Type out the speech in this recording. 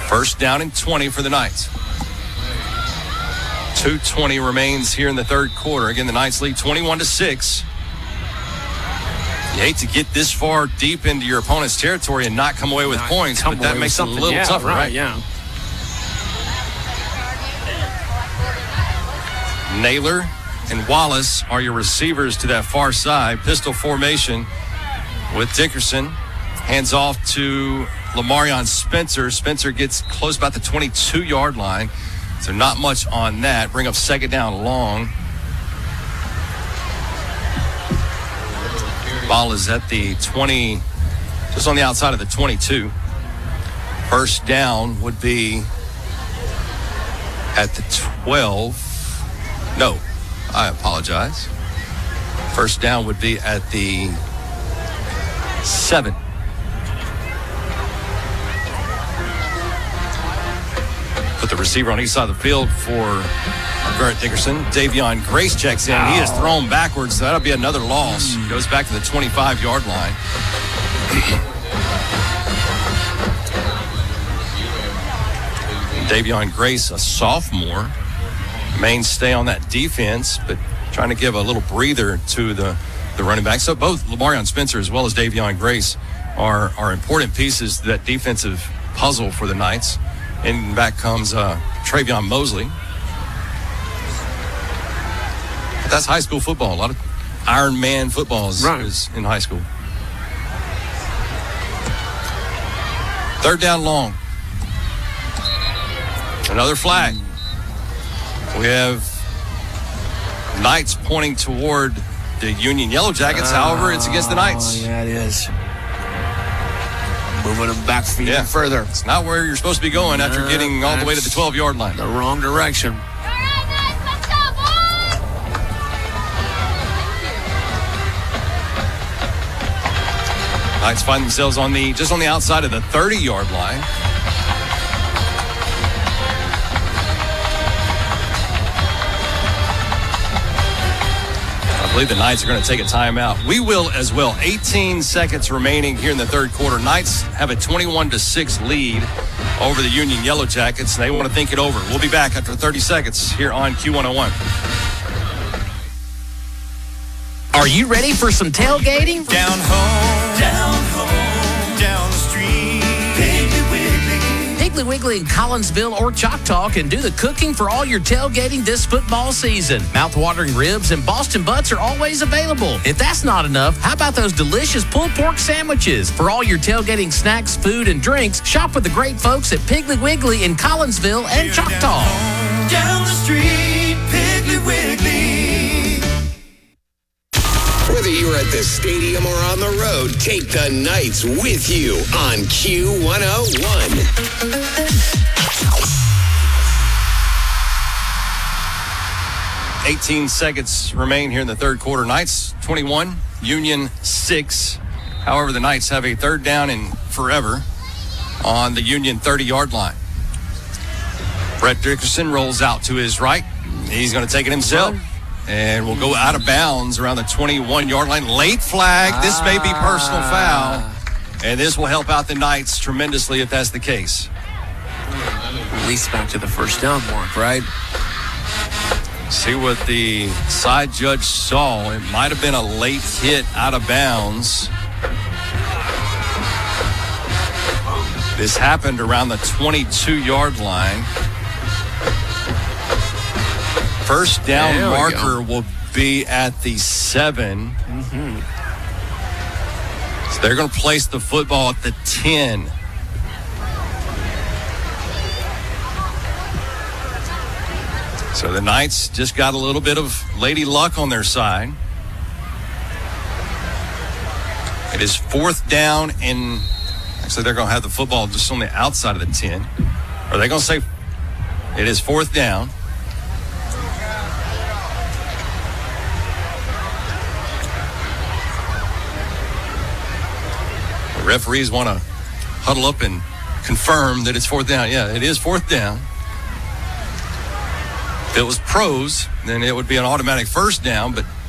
First down and 20 for the Knights. 2:20 remains here in the third quarter. Again, the Knights lead 21-6. You hate to get this far deep into your opponent's territory and not come away with points, but that makes it a little tougher, right? Yeah. Naylor and Wallace are your receivers to that far side. Pistol formation with Dickerson. Hands off to Lamarion Spencer. Spencer gets close about the 22-yard line. So not much on that. Bring up second down long. Ball is at the 20, just on the outside of the 22. First down would be at the 12. No, I apologize. First down would be at the 7. Put the receiver on each side of the field for Garrett Dickerson. Davion Grace checks in. He is thrown backwards, so that'll be another loss. Goes back to the 25-yard line. Davion Grace, a sophomore, mainstay on that defense, but trying to give a little breather to the running back. So both Lamarion Spencer as well as Davion Grace are important pieces to that defensive puzzle for the Knights. And back comes Travion Mosley. But that's high school football. A lot of Iron Man football is in high school. Third down long. Another flag. We have Knights pointing toward the Union Yellow Jackets. However, it's against the Knights. Yeah, it is. Moving them back even further. It's not where you're supposed to be going after getting all the way to the 12-yard line. The wrong direction. Knights find themselves just on the outside of the 30-yard line. I believe the Knights are going to take a timeout. We will as well. 18 seconds remaining here in the third quarter. Knights have a 21-6 lead over the Union Yellow Jackets, and they want to think it over. We'll be back after 30 seconds here on Q101. Are you ready for some tailgating? Down home, down the street, Piggly Wiggly in Collinsville or Choctaw can do the cooking for all your tailgating this football season. Mouth-watering ribs and Boston butts are always available. If that's not enough, how about those delicious pulled pork sandwiches? For all your tailgating snacks, food, and drinks, shop with the great folks at Piggly Wiggly in Collinsville and Choctaw. Down the street, Piggly Wiggly. Whether you're at the stadium or on the road, take the Knights with you on Q101. 18 seconds remain here in the third quarter. Knights 21, Union 6. However, the Knights have a third down and forever on the Union 30-yard line. Brett Dickerson rolls out to his right. He's going to take it himself. And we'll go out of bounds around the 21-yard line. Late flag. This may be personal foul. And this will help out the Knights tremendously if that's the case. At least back to the first down mark, right? See what the side judge saw. It might have been a late hit out of bounds. This happened around the 22-yard line. First down marker will be at the 7. So they're going to place the football at the 10. So the Knights just got a little bit of lady luck on their side. It is fourth down, and actually they're going to have the football just on the outside of the 10. Are they going to say it is fourth down? The referees want to huddle up and confirm that it's fourth down. Yeah, it is fourth down. If it was pros, then it would be an automatic first down, but